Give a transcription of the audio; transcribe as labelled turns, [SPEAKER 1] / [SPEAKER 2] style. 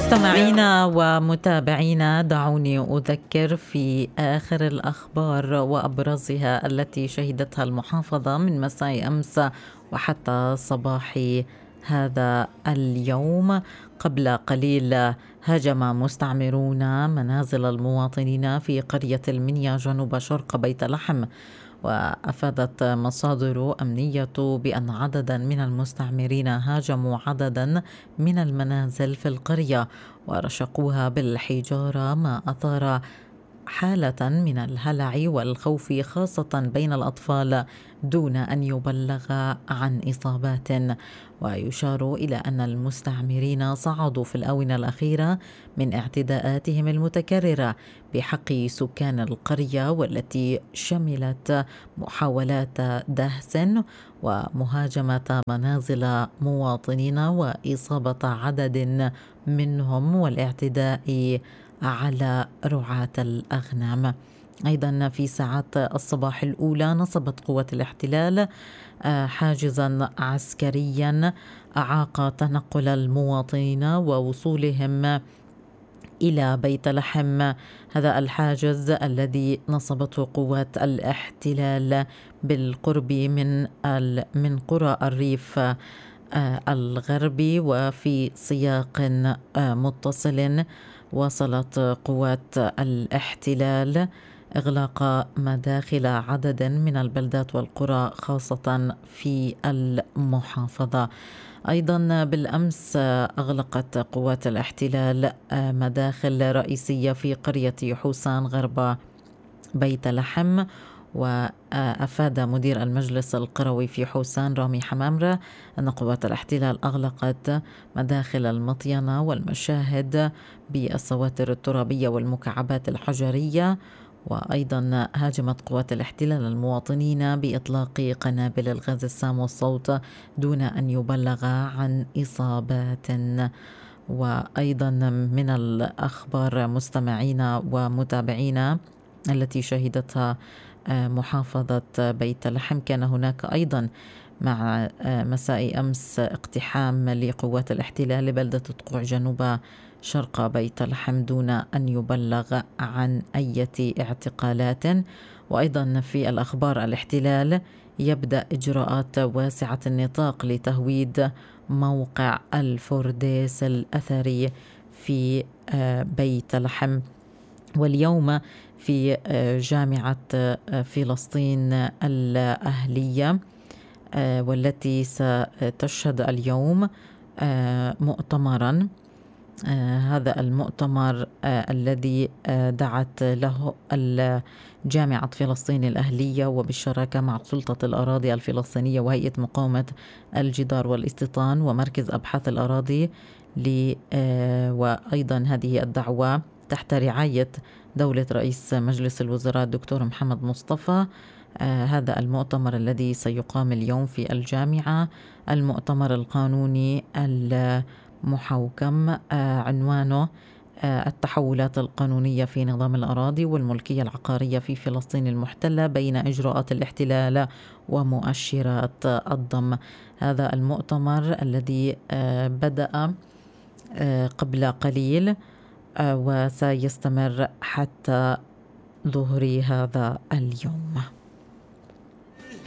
[SPEAKER 1] مستمعينا ومتابعينا، دعوني أذكر في آخر الأخبار وأبرزها التي شهدتها المحافظة من مساء أمس وحتى صباح هذا اليوم. قبل قليل هاجم مستعمرون منازل المواطنين في قرية المنيا جنوب شرق بيت لحم، وأفادت مصادر أمنية بأن عددا من المستعمرين هاجموا عددا من المنازل في القرية ورشقوها بالحجارة، ما أثار حالة من الهلع والخوف خاصة بين الأطفال دون أن يبلغ عن إصابات. ويشار إلى أن المستعمرين صعدوا في الآونة الأخيرة من اعتداءاتهم المتكررة بحق سكان القرية، والتي شملت محاولات دهس ومهاجمة منازل مواطنين وإصابة عدد منهم والاعتداء على رعاة الأغنام. أيضا في ساعات الصباح الأولى نصبت قوة الاحتلال حاجزا عسكريا أعاق تنقل المواطنين ووصولهم إلى بيت لحم. هذا الحاجز الذي نصبته قوات الاحتلال بالقرب من قرى الريف الغربي، وفي سياق متصل وصلت قوات الاحتلال إغلاق مداخل عدد من البلدات والقرى خاصة في المحافظة. أيضا بالأمس أغلقت قوات الاحتلال مداخل رئيسية في قرية حوسان غرب بيت لحم، وأفاد مدير المجلس القروي في حوسان رامي حمامرة أن قوات الاحتلال أغلقت مداخل المطينة والمشاهد بالسواتر الترابية والمكعبات الحجرية. وأيضا هاجمت قوات الاحتلال المواطنين بإطلاق قنابل الغاز السام والصوت دون أن يبلغ عن إصابات. وأيضا من الأخبار مستمعين ومتابعين التي شهدتها محافظة بيت لحم، كان هناك أيضا مع مساء أمس اقتحام لقوات الاحتلال لبلدة تقوع جنوب شرق بيت لحم دون أن يبلغ عن أي اعتقالات. وأيضا في الأخبار، الاحتلال يبدأ إجراءات واسعة النطاق لتهويد موقع الفرديس الأثري في بيت لحم. واليوم في جامعة فلسطين الأهلية والتي ستشهد اليوم مؤتمرا، هذا المؤتمر الذي دعت له جامعة فلسطين الأهلية وبالشراكة مع سلطة الأراضي الفلسطينية وهيئة مقاومة الجدار والاستيطان ومركز أبحاث الأراضي. وأيضا هذه الدعوة تحت رعاية دولة رئيس مجلس الوزراء الدكتور محمد مصطفى. هذا المؤتمر الذي سيقام اليوم في الجامعة، المؤتمر القانوني المحوكم، عنوانه التحولات القانونية في نظام الأراضي والملكية العقارية في فلسطين المحتلة بين إجراءات الاحتلال ومؤشرات الضم. هذا المؤتمر الذي بدأ قبل قليل وسيستمر حتى ظهر هذا اليوم.